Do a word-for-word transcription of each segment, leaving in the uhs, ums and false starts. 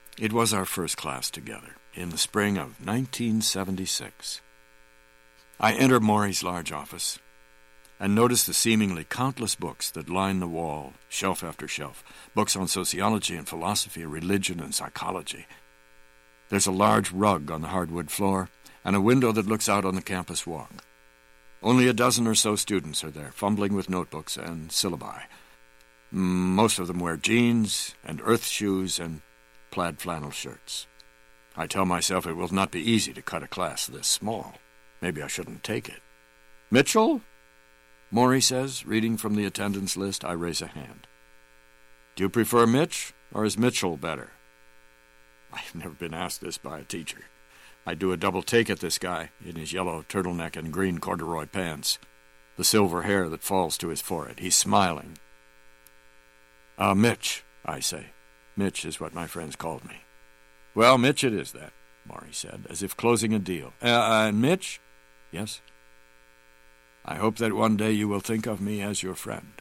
It was our first class together, in the spring of nineteen seventy-six. I entered Maury's large office and noticed the seemingly countless books that line the wall, shelf after shelf, books on sociology and philosophy, religion and psychology. There's a large rug on the hardwood floor and a window that looks out on the campus walk. Only a dozen or so students are there, fumbling with notebooks and syllabi. Most of them wear jeans and earth shoes and plaid flannel shirts. I tell myself it will not be easy to cut a class this small. Maybe I shouldn't take it. Mitchell? Maury says, reading from the attendance list. I raise a hand. Do you prefer Mitch, or is Mitchell better? I've never been asked this by a teacher. I do a double take at this guy in his yellow turtleneck and green corduroy pants, the silver hair that falls to his forehead. He's smiling. Uh, Mitch, I say. Mitch is what my friends called me. Well, Mitch it is, then, Maury said, as if closing a deal. Uh, uh, Mitch? Yes? I hope that one day you will think of me as your friend.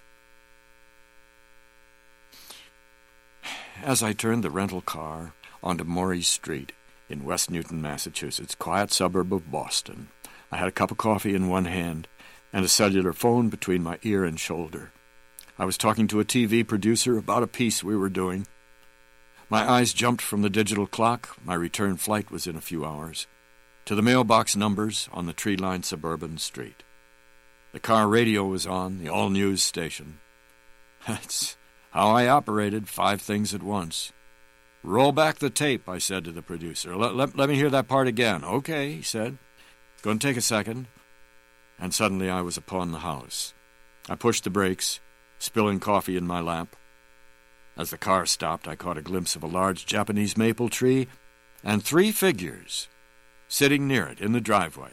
As I turned the rental car onto Maury's Street in West Newton, Massachusetts, quiet suburb of Boston, I had a cup of coffee in one hand and a cellular phone between my ear and shoulder. I was talking to a T V producer about a piece we were doing. My eyes jumped from the digital clock, my return flight was in a few hours, to the mailbox numbers on the tree-lined suburban street. The car radio was on, the all-news station. That's how I operated, five things at once. Roll back the tape, I said to the producer. Let, let, let me hear that part again. Okay, he said. Going to take a second. And suddenly I was upon the house. I pushed the brakes, spilling coffee in my lap. As the car stopped, I caught a glimpse of a large Japanese maple tree and three figures sitting near it in the driveway.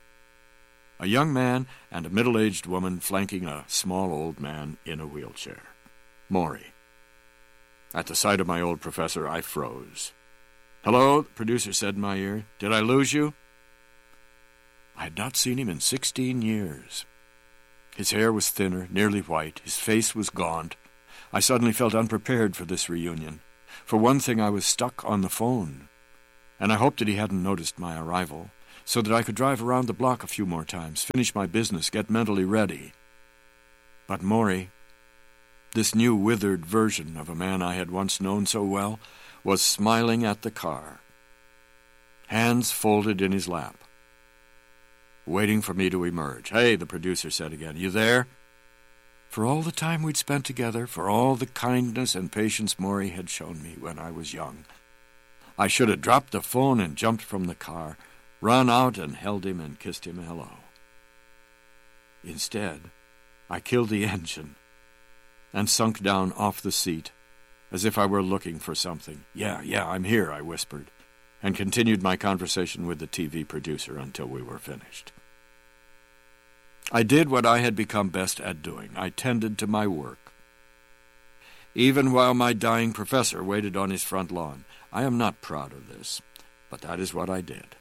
A young man and a middle-aged woman flanking a small old man in a wheelchair. Maury. At the sight of my old professor, I froze. Hello, the producer said in my ear. Did I lose you? I had not seen him in sixteen years. His hair was thinner, nearly white. His face was gaunt. I suddenly felt unprepared for this reunion. For one thing, I was stuck on the phone, and I hoped that he hadn't noticed my arrival, so that I could drive around the block a few more times, finish my business, get mentally ready. But Maury, this new withered version of a man I had once known so well, was smiling at the car, hands folded in his lap, waiting for me to emerge. Hey, the producer said again, you there? For all the time we'd spent together, for all the kindness and patience Maury had shown me when I was young, I should have dropped the phone and jumped from the car, run out and held him and kissed him hello. Instead, I killed the engine and sunk down off the seat as if I were looking for something. Yeah, yeah, I'm here, I whispered, and continued my conversation with the T V producer until we were finished. I did what I had become best at doing. I tended to my work. Even while my dying professor waited on his front lawn. I am not proud of this, but that is what I did.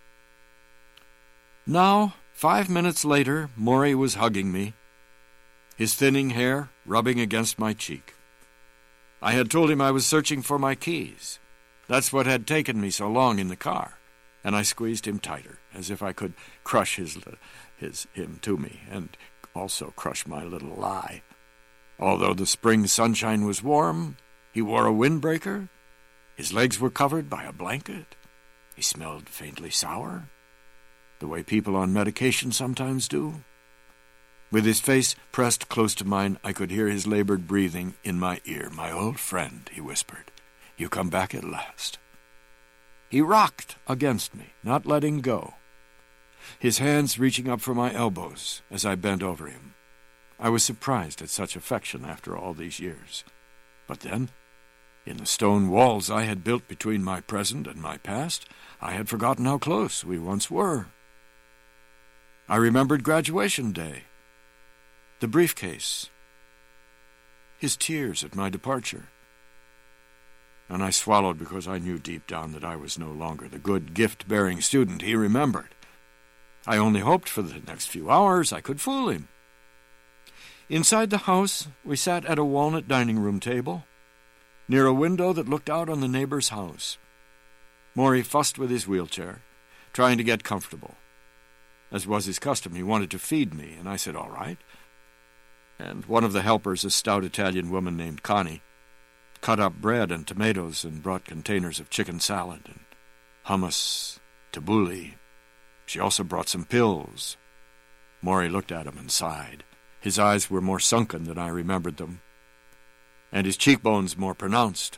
Now, five minutes later, Maury was hugging me, his thinning hair rubbing against my cheek. I had told him I was searching for my keys. That's what had taken me so long in the car, and I squeezed him tighter, as if I could crush his, his him to me, and also crush my little lie. Although the spring sunshine was warm, he wore a windbreaker, his legs were covered by a blanket, he smelled faintly sour, the way people on medication sometimes do. With his face pressed close to mine, I could hear his labored breathing in my ear. My old friend, he whispered, you come back at last. He rocked against me, not letting go, his hands reaching up for my elbows as I bent over him. I was surprised at such affection after all these years. But then, in the stone walls I had built between my present and my past, I had forgotten how close we once were. I remembered graduation day, the briefcase, his tears at my departure. And I swallowed because I knew deep down that I was no longer the good gift-bearing student he remembered. I only hoped for the next few hours I could fool him. Inside the house, we sat at a walnut dining room table. near a window that looked out on the neighbor's house. Maury fussed with his wheelchair, trying to get comfortable. As was his custom, he wanted to feed me, and I said, all right. And one of the helpers, a stout Italian woman named Connie, cut up bread and tomatoes and brought containers of chicken salad and hummus, tabbouleh. She also brought some pills. Maury looked at him and sighed. His eyes were more sunken than I remembered them, and his cheekbones more pronounced.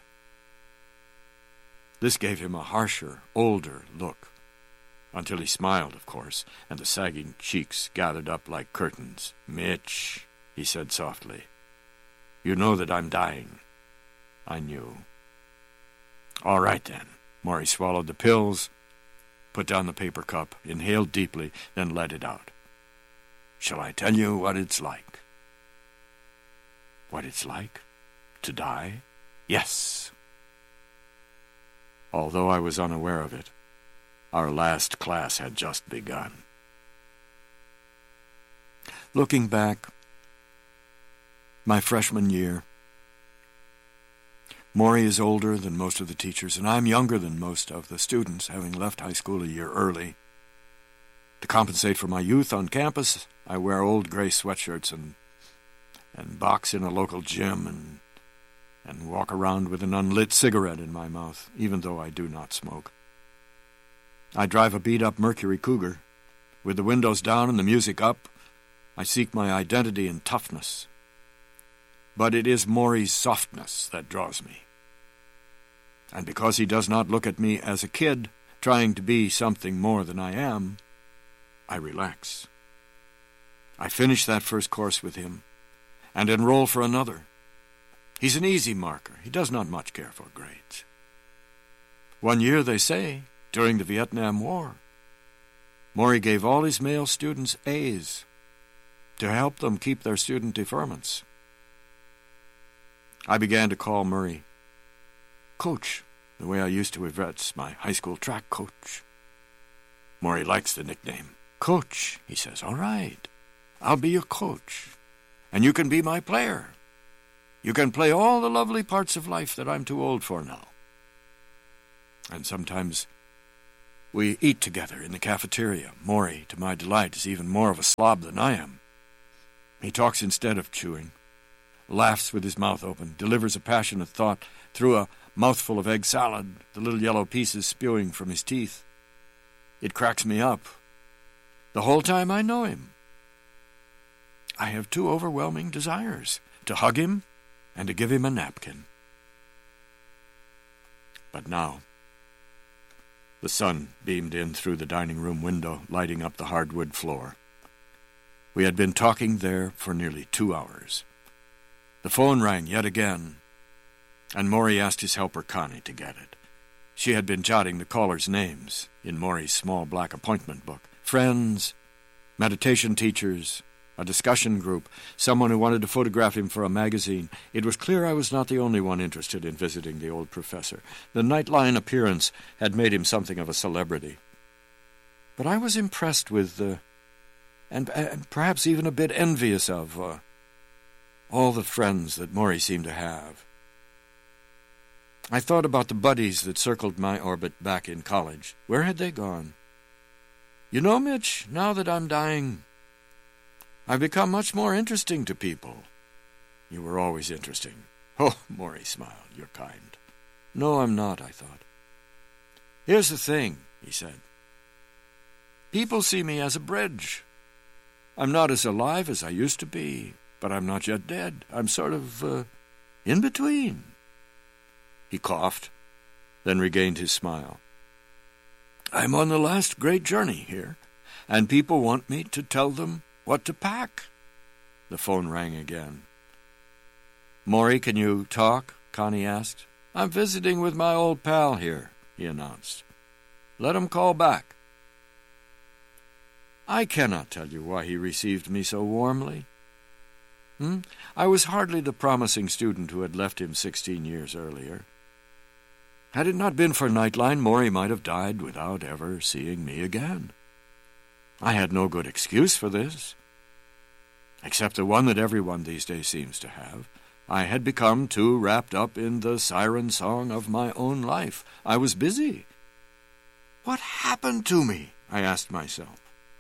This gave him a harsher, older look, until he smiled, of course, and the sagging cheeks gathered up like curtains. "Mitch," he said softly, "you know that I'm dying." I knew. All right, then. Maury swallowed the pills, put down the paper cup, inhaled deeply, then let it out. "Shall I tell you what it's like?" What it's like? To die? Yes. Although I was unaware of it, our last class had just begun. Looking back, my freshman year, Maury is older than most of the teachers, and I'm younger than most of the students, having left high school a year early. To compensate for my youth on campus, I wear old gray sweatshirts and and box in a local gym and and walk around with an unlit cigarette in my mouth, even though I do not smoke. I drive a beat-up Mercury Cougar. With the windows down and the music up, I seek my identity in toughness. But it is Maury's softness that draws me. And because he does not look at me as a kid trying to be something more than I am, I relax. I finish that first course with him and enroll for another. He's an easy marker. He does not much care for grades. One year, they say, during the Vietnam War, Maury gave all his male students A's to help them keep their student deferments. I began to call Maury Coach, the way I used to address my high school track coach. Maury likes the nickname. "Coach," he says. "All right, I'll be your coach, and you can be my player. You can play all the lovely parts of life that I'm too old for now." And sometimes we eat together in the cafeteria. Maury, to my delight, is even more of a slob than I am. He talks instead of chewing, laughs with his mouth open, delivers a passionate thought through a mouthful of egg salad, the little yellow pieces spewing from his teeth. It cracks me up. The whole time I know him, I have two overwhelming desires: to hug him and to give him a napkin. But now, the sun beamed in through the dining room window, lighting up the hardwood floor. We had been talking there for nearly two hours. The phone rang yet again, and Maury asked his helper Connie to get it. She had been jotting the callers' names in Maury's small black appointment book. Friends, meditation teachers, a discussion group, someone who wanted to photograph him for a magazine. It was clear I was not the only one interested in visiting the old professor. The Nightline appearance had made him something of a celebrity. But I was impressed with, uh, and, and perhaps even a bit envious of, uh, all the friends that Maury seemed to have. I thought about the buddies that circled my orbit back in college. Where had they gone? "You know, Mitch, now that I'm dying, I've become much more interesting to people." "You were always interesting." "Oh," Maury smiled, "you're kind." "No, I'm not," I thought. "Here's the thing," he said. "People see me as a bridge. I'm not as alive as I used to be, but I'm not yet dead. I'm sort of, uh, in between." He coughed, then regained his smile. "I'm on the last great journey here, and people want me to tell them what to pack." The phone rang again. "Maury, can you talk?" Connie asked. "I'm visiting with my old pal here," he announced. "Let him call back." I cannot tell you why he received me so warmly. Hmm? I was hardly the promising student who had left him sixteen years earlier. Had it not been for Nightline, Maury might have died without ever seeing me again. I had no good excuse for this, except the one that everyone these days seems to have. I had become too wrapped up in the siren song of my own life. I was busy. What happened to me? I asked myself.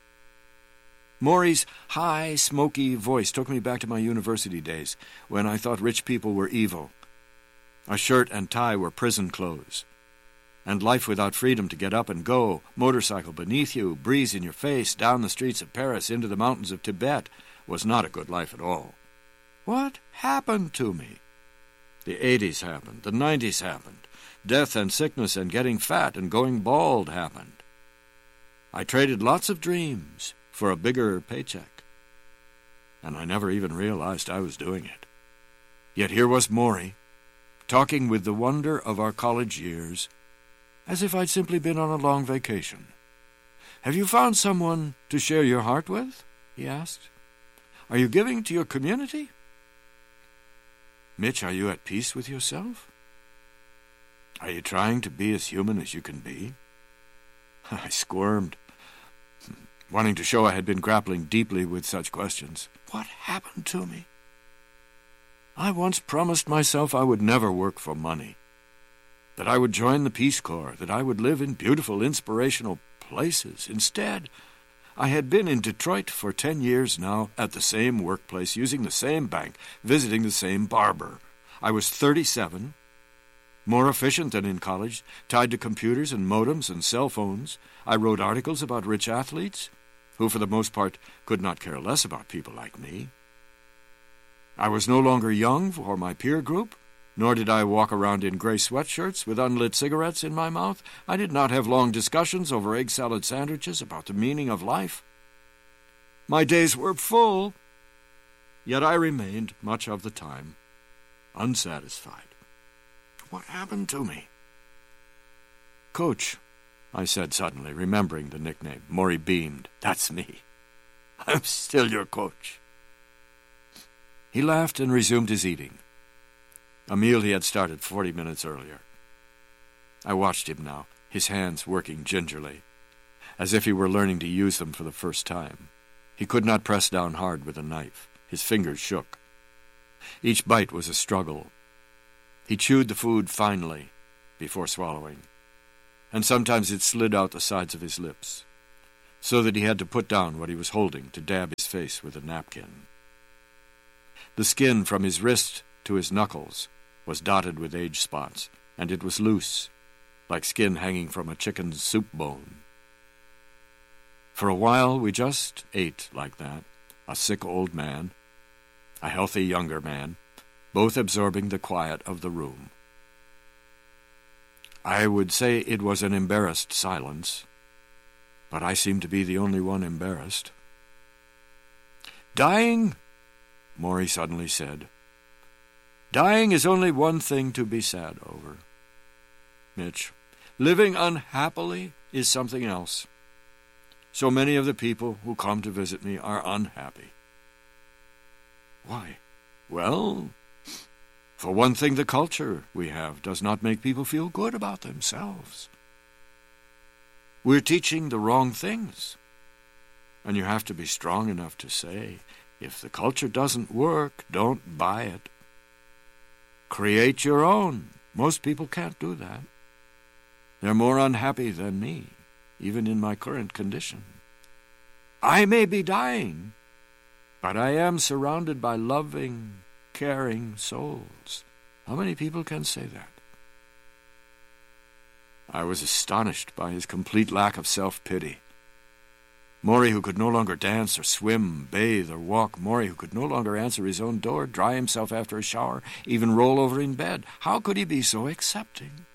Maury's high, smoky voice took me back to my university days, when I thought rich people were evil. A shirt and tie were prison clothes. And life without freedom to get up and go, motorcycle beneath you, breeze in your face, down the streets of Paris into the mountains of Tibet, was not a good life at all. What happened to me? The eighties happened, the nineties happened. Death and sickness and getting fat and going bald happened. I traded lots of dreams for a bigger paycheck, and I never even realized I was doing it. Yet here was Maury, talking with the wonder of our college years, as if I'd simply been on a long vacation. "Have you found someone to share your heart with?" he asked. "Are you giving to your community? Mitch, are you at peace with yourself? Are you trying to be as human as you can be?" I squirmed, wanting to show I had been grappling deeply with such questions. What happened to me? I once promised myself I would never work for money, that I would join the Peace Corps, that I would live in beautiful, inspirational places. Instead, I had been in Detroit for ten years now, at the same workplace, using the same bank, visiting the same barber. I was thirty-seven, more efficient than in college, tied to computers and modems and cell phones. I wrote articles about rich athletes, who for the most part could not care less about people like me. I was no longer young for my peer group, nor did I walk around in gray sweatshirts with unlit cigarettes in my mouth. I did not have long discussions over egg salad sandwiches about the meaning of life. My days were full, yet I remained, much of the time, unsatisfied. What happened to me? "Coach," I said suddenly, remembering the nickname. Maury beamed. "That's me. I'm still your coach." He laughed and resumed his eating, a meal he had started forty minutes earlier. I watched him now, his hands working gingerly, as if he were learning to use them for the first time. He could not press down hard with a knife. His fingers shook. Each bite was a struggle. He chewed the food finely before swallowing, and sometimes it slid out the sides of his lips, so that he had to put down what he was holding to dab his face with a napkin. The skin from his wrist to his knuckles was dotted with age spots, and it was loose, like skin hanging from a chicken's soup bone. For a while we just ate like that, a sick old man, a healthy younger man, both absorbing the quiet of the room. I would say it was an embarrassed silence, but I seemed to be the only one embarrassed. "Dying," Maury suddenly said, "dying is only one thing to be sad over. Mitch, living unhappily is something else. So many of the people who come to visit me are unhappy." "Why?" "Well, for one thing, the culture we have does not make people feel good about themselves. We're teaching the wrong things, and you have to be strong enough to say, if the culture doesn't work, don't buy it. Create your own. Most people can't do that. They're more unhappy than me, even in my current condition. I may be dying, but I am surrounded by loving, caring souls. How many people can say that?" I was astonished by his complete lack of self-pity. Maury, who could no longer dance or swim, bathe or walk. Maury, who could no longer answer his own door, dry himself after a shower, even roll over in bed. How could he be so accepting?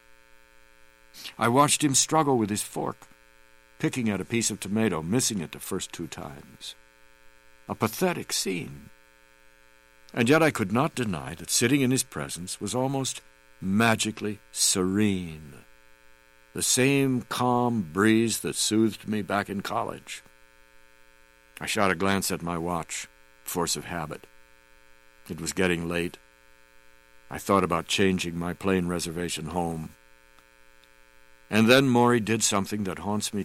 I watched him struggle with his fork, picking at a piece of tomato, missing it the first two times. A pathetic scene. And yet I could not deny that sitting in his presence was almost magically serene. The same calm breeze that soothed me back in college. I shot a glance at my watch, force of habit. It was getting late. I thought about changing my plane reservation home. And then Maury did something that haunts me